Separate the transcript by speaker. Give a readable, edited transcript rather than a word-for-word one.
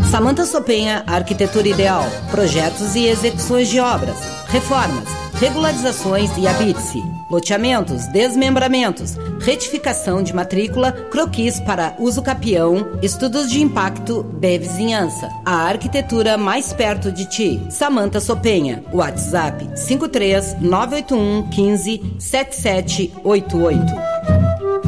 Speaker 1: Samanta Sopenha, arquitetura ideal, projetos e execuções de obras, reformas, regularizações e habite-se, loteamentos, desmembramentos, retificação de matrícula, croquis para uso capião, estudos de impacto de vizinhança. A arquitetura mais perto de ti. Samanta Sopenha, WhatsApp 53 981 15 7788.